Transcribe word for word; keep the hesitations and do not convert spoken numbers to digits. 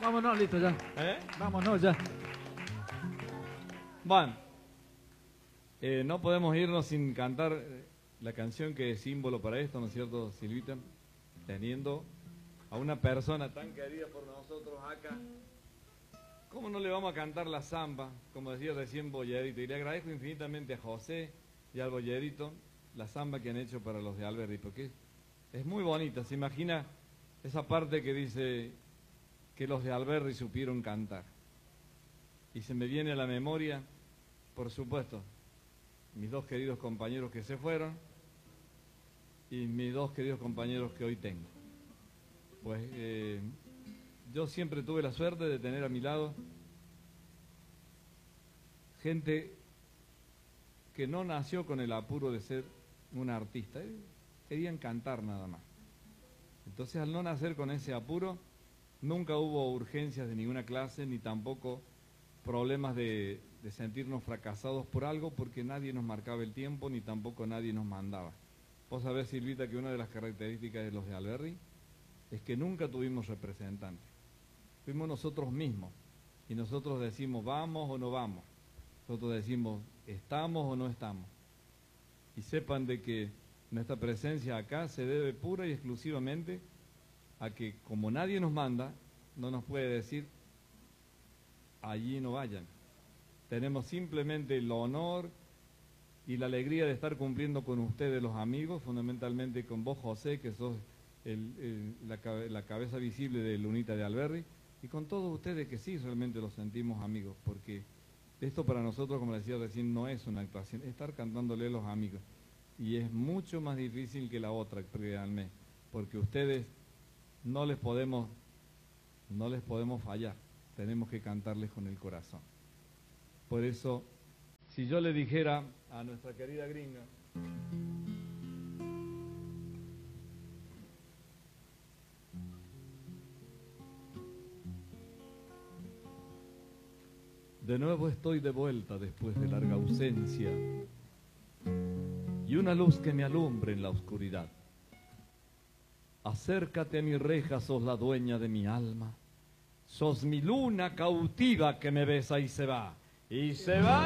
Vámonos, listo ya. ¿Eh? Vámonos ya. Bueno, eh, no podemos irnos sin cantar eh, la canción que es símbolo para esto, ¿no es cierto, Silvita? Teniendo a una persona tan querida por nosotros acá, ¿cómo no le vamos a cantar la samba? Como decía recién Bollerito, y le agradezco infinitamente a José y al Bollerito la samba que han hecho para los de Alberdi, porque es muy bonita. Se imagina esa parte que dice que los de Alberdi supieron cantar. Y se me viene a la memoria, por supuesto, mis dos queridos compañeros que se fueron y mis dos queridos compañeros que hoy tengo. Pues eh, yo siempre tuve la suerte de tener a mi lado gente que no nació con el apuro de ser un artista, eh, querían cantar nada más. Entonces, al no nacer con ese apuro, nunca hubo urgencias de ninguna clase, ni tampoco problemas de, de sentirnos fracasados por algo, porque nadie nos marcaba el tiempo, ni tampoco nadie nos mandaba. Vos sabés, Silvita, que una de las características de los de Alberdi es que nunca tuvimos representantes. Fuimos nosotros mismos, y nosotros decimos vamos o no vamos. Nosotros decimos estamos o no estamos. Y sepan de que nuestra presencia acá se debe pura y exclusivamente a que, como nadie nos manda, no nos puede decir allí no vayan. Tenemos simplemente el honor y la alegría de estar cumpliendo con ustedes, los amigos, fundamentalmente con vos, José, que sos el, el, la, la cabeza visible de Lunita de Alberdi, y con todos ustedes que sí realmente los sentimos amigos, porque esto para nosotros, como decía recién, no es una actuación, es estar cantándole a los amigos. Y es mucho más difícil que la otra, créanme, porque ustedes no les podemos, no les podemos fallar, tenemos que cantarles con el corazón. Por eso, si yo le dijera a nuestra querida gringa, de nuevo estoy de vuelta después de larga ausencia, y una luz que me alumbre en la oscuridad. Acércate a mi reja, sos la dueña de mi alma, sos mi luna cautiva que me besa y se va, y se va.